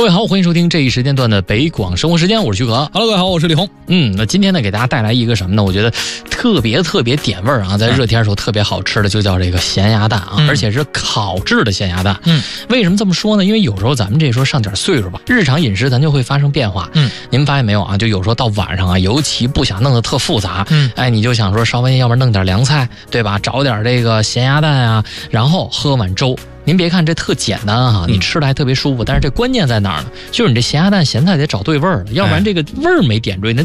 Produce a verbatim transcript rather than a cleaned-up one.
位好，欢迎收听这一时间段的北广生活时间，我是徐可。 Hello， 各位好，我是李红。 嗯，那今天呢，给大家带来一个什么呢？我觉得特别特别点味儿啊，在热天的时候特别好吃的，就叫这个咸鸭蛋啊， 嗯、 而且是烤制的咸鸭蛋。 嗯， 为什么这么说呢？因为有时候咱们这时候上点岁数吧，日常饮食咱就会发生变化。 嗯， 您们发现没有啊？就有时候到晚上啊，尤其不想弄得特复杂。 嗯， 哎，你就想说稍微要不然弄点凉菜，对吧？找点这个咸鸭蛋啊，然后喝碗粥。您别看这特简单哈、啊，你吃的还特别舒服，但是这关键在哪儿呢？就是你这咸鸭蛋咸菜得找对味儿了，要不然这个味儿没点对，那